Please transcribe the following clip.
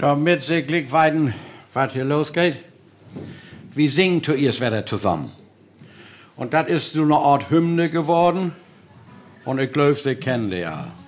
Damit Sie gleich weiden, was hier losgeht. Wir singen zuerst wieder zusammen. Und das ist so eine Art Hymne geworden. Und ich glaube, Sie kennen die ja.